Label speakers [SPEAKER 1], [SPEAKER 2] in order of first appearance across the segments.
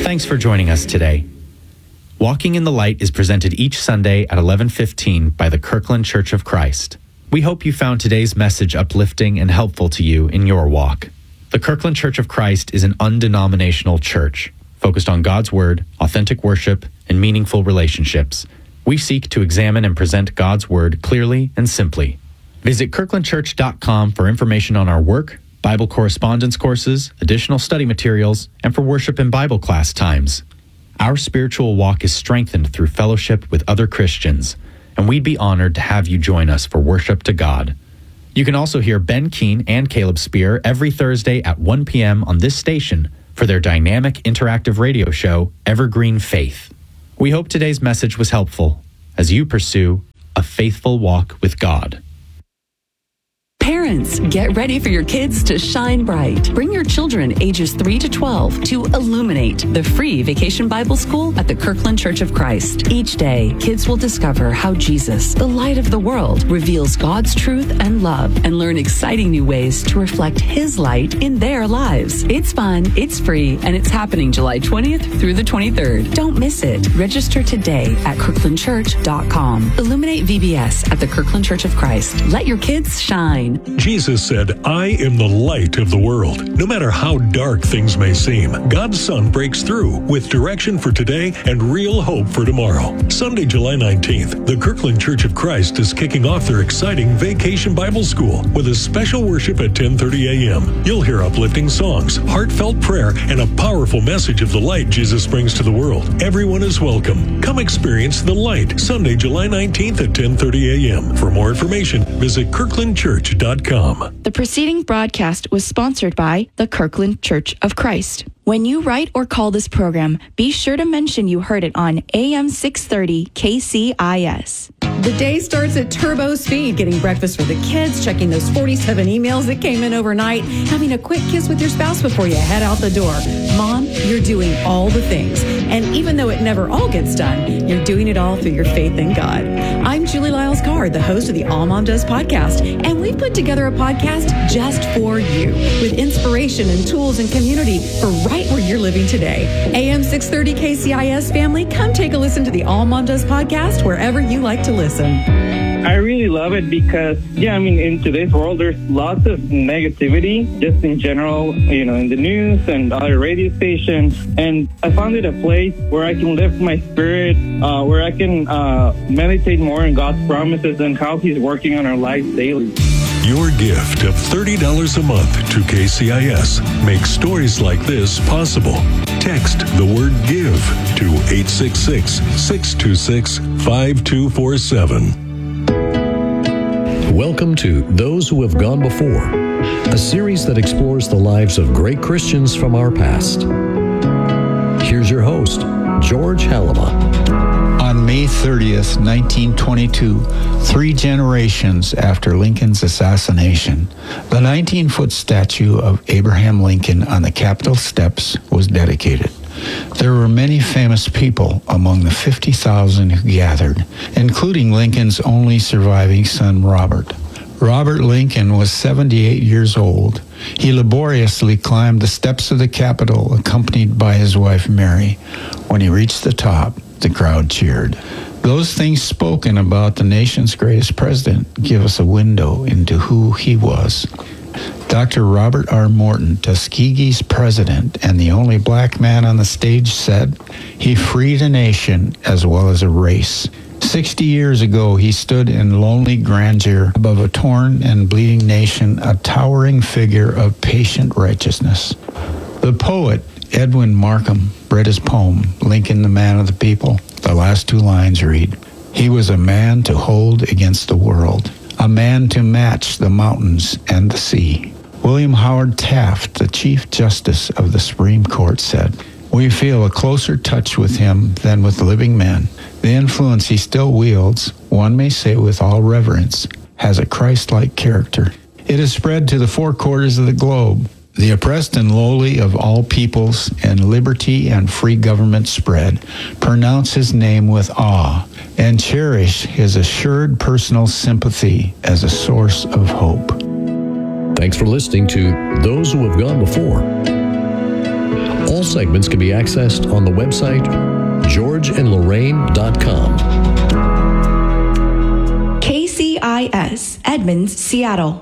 [SPEAKER 1] Thanks for joining us today. Walking in the Light is presented each Sunday at 11:15 by the Kirkland Church of Christ. We hope you found today's message uplifting and helpful to you in your walk. The Kirkland Church of Christ is an undenominational church focused on God's Word, authentic worship, and meaningful relationships. We seek to examine and present God's Word clearly and simply. Visit kirklandchurch.com for information on our work, Bible correspondence courses, additional study materials, and for worship and Bible class times. Our spiritual walk is strengthened through fellowship with other Christians, and we'd be honored to have you join us for worship to God. You can also hear Ben Keene and Caleb Spear every Thursday at 1 p.m. on this station for their dynamic interactive radio show, Evergreen Faith. We hope today's message was helpful as you pursue a faithful walk with God.
[SPEAKER 2] Parents, get ready for your kids to shine bright. Bring your children ages 3 to 12 to Illuminate, the free vacation Bible school at the Kirkland Church of Christ. Each day, kids will discover how Jesus, the light of the world, reveals God's truth and love and learn exciting new ways to reflect His light in their lives. It's fun, it's free, and it's happening July 20th through the 23rd. Don't miss it. Register today at kirklandchurch.com. Illuminate VBS at the Kirkland Church of Christ. Let your kids shine.
[SPEAKER 3] Jesus said, "I am the light of the world." No matter how dark things may seem, God's Son breaks through with direction for today and real hope for tomorrow. Sunday, July 19th, the Kirkland Church of Christ is kicking off their exciting Vacation Bible School with a special worship at 10:30 a.m. You'll hear uplifting songs, heartfelt prayer, and a powerful message of the light Jesus brings to the world. Everyone is welcome. Come experience the light. Sunday, July 19th at 10:30 a.m. For more information, visit kirklandchurch.com.
[SPEAKER 4] The preceding broadcast was sponsored by the Kirkland Church of Christ. When you write or call this program, be sure to mention you heard it on AM 630 KCIS.
[SPEAKER 5] The day starts at turbo speed, getting breakfast for the kids, checking those 47 emails that came in overnight, having a quick kiss with your spouse before you head out the door. Mom, you're doing all the things. And even though it never all gets done, you're doing it all through your faith in God. I'm Julie Lyles-Carr, the host of the All Mom Does podcast, and we've put together a podcast just for you with inspiration and tools and community for right where you're living today. AM 630 KCIS family, come take a listen to the All Mom Does podcast wherever you like to listen.
[SPEAKER 6] I really love it because, in today's world, there's lots of negativity just in general, in the news and other radio stations. And I found it a place where I can lift my spirit, where I can meditate more on God's promises and how He's working on our lives daily.
[SPEAKER 3] Your gift of $30 a month to KCIS makes stories like this possible. Text the word GIVE to 866-626-5247.
[SPEAKER 7] Welcome to Those Who Have Gone Before, a series that explores the lives of great Christians from our past. Here's your host, George Halama.
[SPEAKER 8] On May 30th, 1922, 3 generations after Lincoln's assassination, the 19-foot statue of Abraham Lincoln on the Capitol steps was dedicated. There were many famous people among the 50,000 who gathered, including Lincoln's only surviving son, Robert. Robert Lincoln was 78 years old. He laboriously climbed the steps of the Capitol, accompanied by his wife, Mary. When he reached the top, the crowd cheered. Those things spoken about the nation's greatest president give us a window into who he was. Dr. Robert R. Morton, Tuskegee's president and the only black man on the stage, said, "He freed a nation as well as a race." 60 years ago, he stood in lonely grandeur above a torn and bleeding nation, a towering figure of patient righteousness. The poet Edwin Markham read his poem, Lincoln, the Man of the People. The last 2 lines read, "He was a man to hold against the world, a man to match the mountains and the sea." William Howard Taft, the Chief Justice of the Supreme Court, said, "We feel a closer touch with him than with living men. The influence he still wields, one may say with all reverence, has a Christ-like character. It is spread to the 4 quarters of the globe. The oppressed and lowly of all peoples, and liberty and free government spread, pronounce his name with awe, and cherish his assured personal sympathy as a source of hope."
[SPEAKER 7] Thanks for listening to Those Who Have Gone Before. All segments can be accessed on the website georgeandlorraine.com.
[SPEAKER 4] KCIS, Edmonds, Seattle.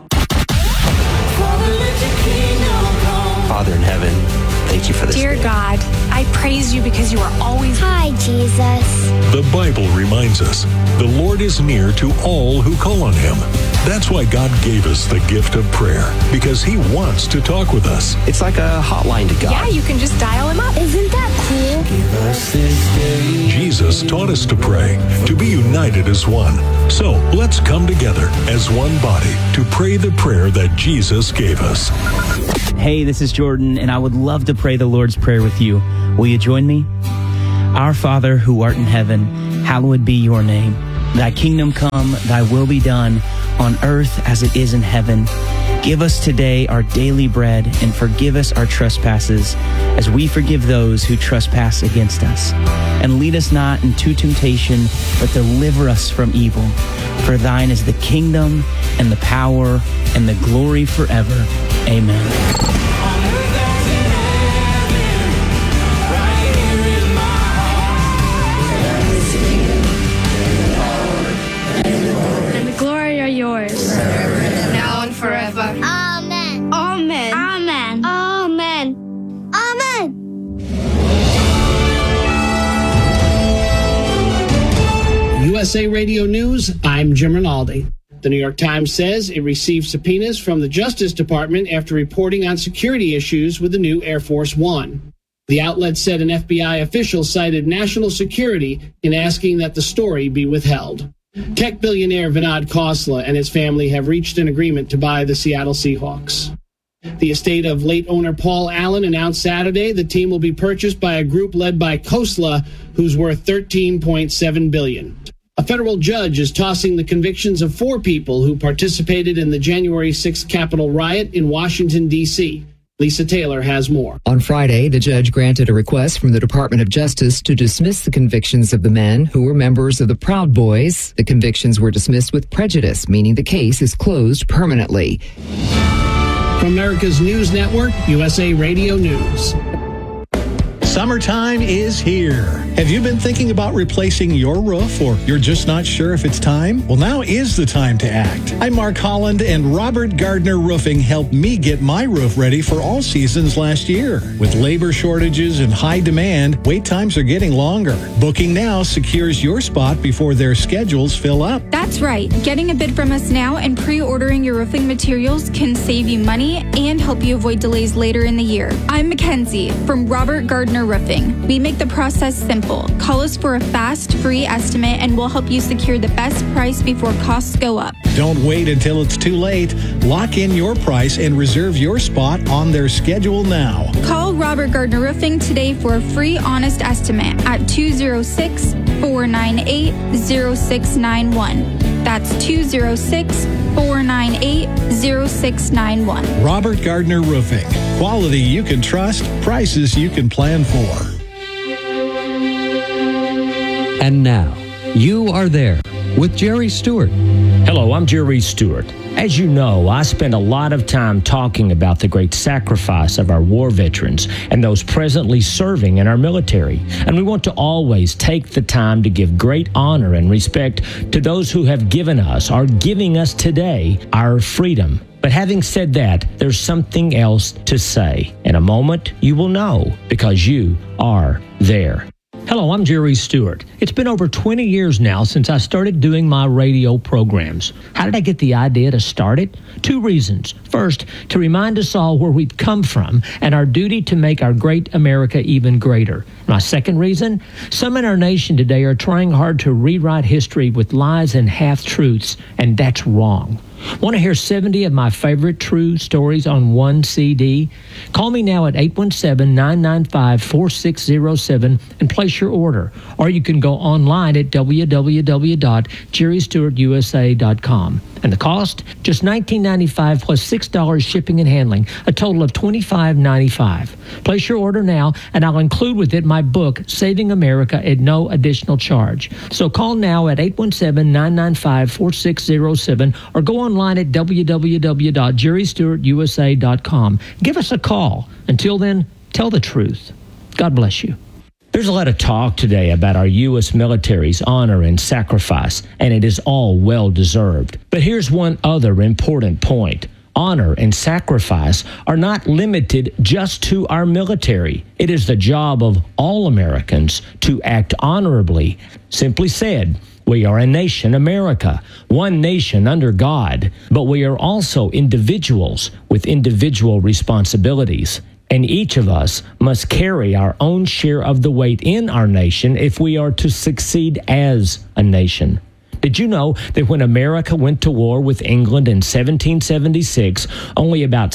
[SPEAKER 9] Father in heaven, thank you for this
[SPEAKER 10] Dear
[SPEAKER 9] day.
[SPEAKER 10] God, I praise you because you are always...
[SPEAKER 11] Hi, Jesus.
[SPEAKER 3] The Bible reminds us the Lord is near to all who call on him. That's why God gave us the gift of prayer, because he wants to talk with us.
[SPEAKER 9] It's like a hotline to God.
[SPEAKER 10] Yeah, you can just dial him up.
[SPEAKER 11] Isn't that cool?
[SPEAKER 9] Give us this day.
[SPEAKER 3] Jesus taught us to pray, to be united as one. So let's come together as one body to pray the prayer that Jesus gave us.
[SPEAKER 12] Hey, this is Jordan, and I would love to pray the Lord's Prayer with you. Will you join me? Our Father, who art in heaven, hallowed be your name. Thy kingdom come, thy will be done, on earth as it is in heaven. Give us today our daily bread, and forgive us our trespasses, as we forgive those who trespass against us. And lead us not into temptation, but deliver us from evil. For thine is the kingdom, and the power, and the glory forever. Amen.
[SPEAKER 11] Yours.
[SPEAKER 10] Now and forever.
[SPEAKER 11] Amen.
[SPEAKER 10] Amen.
[SPEAKER 11] Amen. Amen. Amen.
[SPEAKER 13] USA Radio News, I'm Jim Rinaldi. The New York Times says it received subpoenas from the Justice Department after reporting on security issues with the new Air Force One. The outlet said an FBI official cited national security in asking that the story be withheld. Tech billionaire Vinod Khosla and his family have reached an agreement to buy the Seattle Seahawks. The estate of late owner Paul Allen announced Saturday the team will be purchased by a group led by Khosla, who's worth $13.7 billion. A federal judge is tossing the convictions of 4 people who participated in the January 6th Capitol riot in Washington, D.C. Lisa Taylor has more.
[SPEAKER 14] On Friday, the judge granted a request from the Department of Justice to dismiss the convictions of the men who were members of the Proud Boys. The convictions were dismissed with prejudice, meaning the case is closed permanently.
[SPEAKER 13] From America's News Network, USA Radio News.
[SPEAKER 15] Summertime is here. Have you been thinking about replacing your roof, or you're just not sure if it's time? Well, now is the time to act. I'm Mark Holland, and Robert Gardner Roofing helped me get my roof ready for all seasons last year. With labor shortages and high demand, wait times are getting longer. Booking now secures your spot before their schedules fill up.
[SPEAKER 16] That's right. Getting a bid from us now and pre-ordering your roofing materials can save you money and help you avoid delays later in the year. I'm Mackenzie from Robert Gardner Roofing. We make the process simple. Call us for a fast, free estimate, and we'll help you secure the best price before costs go up.
[SPEAKER 15] Don't wait until it's too late. Lock in your price and reserve your spot on their schedule now.
[SPEAKER 16] Call Robert Gardner Roofing today for a free, honest estimate at 206-498-0691. That's 206-498-0691.
[SPEAKER 15] Robert Gardner Roofing. Quality you can trust, prices you can plan for.
[SPEAKER 17] And now, You Are There with Jerry Stewart.
[SPEAKER 18] Hello, I'm Jerry Stewart. As you know, I spend a lot of time talking about the great sacrifice of our war veterans and those presently serving in our military. And we want to always take the time to give great honor and respect to those who have given us, are giving us today, our freedom. But having said that, there's something else to say. In a moment, you will know because you are there. Hello, I'm Jerry Stewart. It's been over 20 years now since I started doing my radio programs. How did I get the idea to start it? 2 reasons. First, to remind us all where we've come from and our duty to make our great America even greater. My second reason, some in our nation today are trying hard to rewrite history with lies and half-truths, and that's wrong. Want to hear 70 of my favorite true stories on one CD? Call me now at 817-995-4607 and place your order. Or you can go online at www.jerrystewartusa.com. And the cost? Just $19.95 plus $6 shipping and handling, a total of $25.95. Place your order now, and I'll include with it my book, Saving America, at no additional charge. So call now at 817-995-4607 or go online at www.jerrystewartusa.com. Give us a call. Until then, tell the truth. God bless you. There's a lot of talk today about our U.S. military's honor and sacrifice, and it is all well-deserved. But here's one other important point. Honor and sacrifice are not limited just to our military. It is the job of all Americans to act honorably. Simply said, we are a nation, America, one nation under God, but we are also individuals with individual responsibilities. And each of us must carry our own share of the weight in our nation if we are to succeed as a nation. Did you know that when America went to war with England in 1776, only about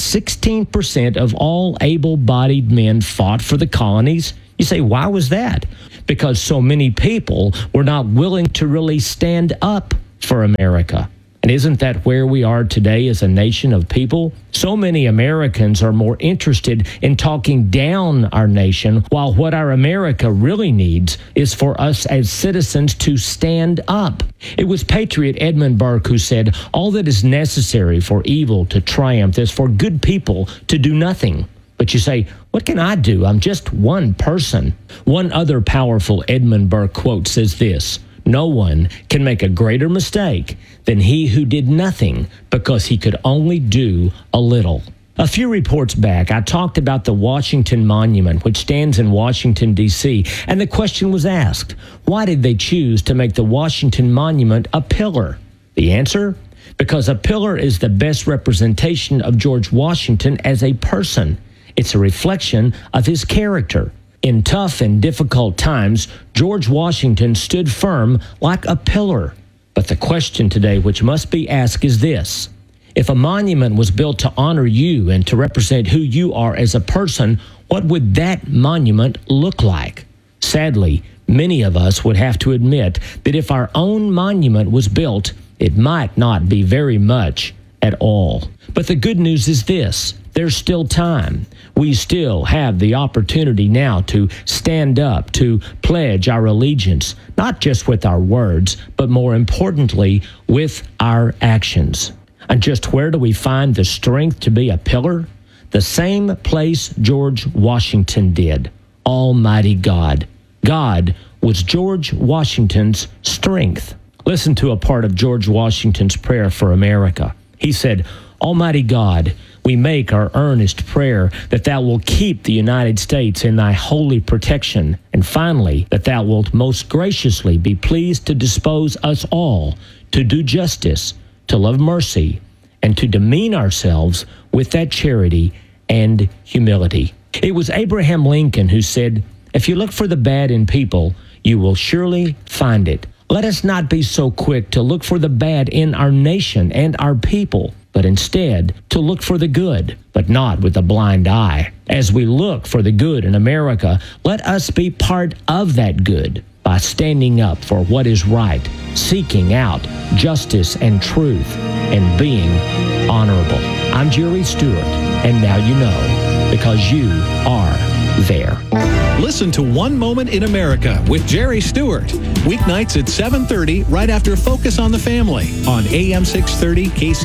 [SPEAKER 18] 16% of all able-bodied men fought for the colonies? You say, why was that? Because so many people were not willing to really stand up for America. And isn't that where we are today as a nation of people? So many Americans are more interested in talking down our nation, while what our America really needs is for us as citizens to stand up. It was patriot Edmund Burke who said, all that is necessary for evil to triumph is for good people to do nothing. But you say, what can I do? I'm just one person. One other powerful Edmund Burke quote says this, no one can make a greater mistake than he who did nothing because he could only do a little. A few reports back, I talked about the Washington Monument, which stands in Washington, D.C., and the question was asked, why did they choose to make the Washington Monument a pillar? The answer? Because a pillar is the best representation of George Washington as a person. It's a reflection of his character. In tough and difficult times, George Washington stood firm like a pillar. But the question today which must be asked is this. If a monument was built to honor you and to represent who you are as a person, what would that monument look like? Sadly, many of us would have to admit that if our own monument was built, it might not be very much at all. But the good news is this. There's still time. We still have the opportunity now to stand up, to pledge our allegiance, not just with our words, but more importantly, with our actions. And just where do we find the strength to be a pillar? The same place George Washington did. Almighty God. God was George Washington's strength. Listen to a part of George Washington's prayer for America. He said, Almighty God, we make our earnest prayer that thou wilt keep the United States in thy holy protection, and finally, that thou wilt most graciously be pleased to dispose us all to do justice, to love mercy, and to demean ourselves with that charity and humility. It was Abraham Lincoln who said, if you look for the bad in people, you will surely find it. Let us not be so quick to look for the bad in our nation and our people, but instead to look for the good, but not with a blind eye. As we look for the good in America, let us be part of that good by standing up for what is right, seeking out justice and truth, and being honorable. I'm Jerry Stewart, and now you know, because you are there.
[SPEAKER 15] Listen to One Moment in America with Jerry Stewart. Weeknights at 7:30 right after Focus on the Family on AM 630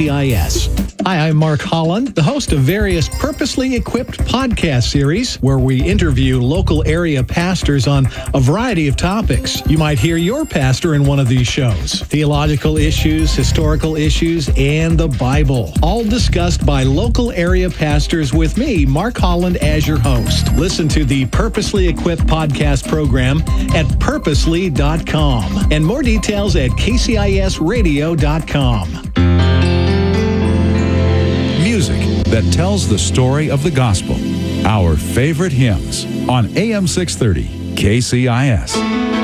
[SPEAKER 15] KCIS. Hi, I'm Mark Holland, the host of various purposely equipped podcast series where we interview local area pastors on a variety of topics. You might hear your pastor in one of these shows. Theological issues, historical issues, and the Bible. All discussed by local area pastors with me, Mark Holland, as your host. Listen to the Purposely Equipped podcast program at purposely.com and more details at kcisradio.com.
[SPEAKER 19] Music that tells the story of the gospel. Our favorite hymns on AM 630 KCIS.